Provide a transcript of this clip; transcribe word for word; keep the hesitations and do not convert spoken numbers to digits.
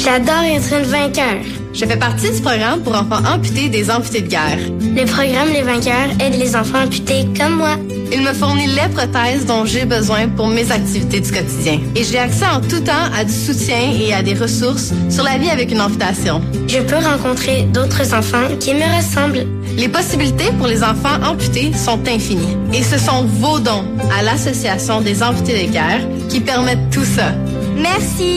J'adore être une vainqueur. Je fais partie du programme pour enfants amputés des amputés de guerre. Le programme Les Vainqueurs aide les enfants amputés comme moi. Il me fournit les prothèses dont j'ai besoin pour mes activités du quotidien. Et j'ai accès en tout temps à du soutien et à des ressources sur la vie avec une amputation. Je peux rencontrer d'autres enfants qui me ressemblent. Les possibilités pour les enfants amputés sont infinies. Et ce sont vos dons à l'Association des amputés de guerre qui permettent tout ça. Merci.